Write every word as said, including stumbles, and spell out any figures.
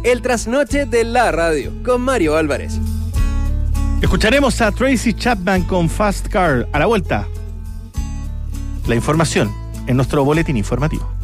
el trasnoche de la radio, con Mario Álvarez. Escucharemos a Tracy Chapman con Fast Car. A la vuelta, la información en nuestro boletín informativo.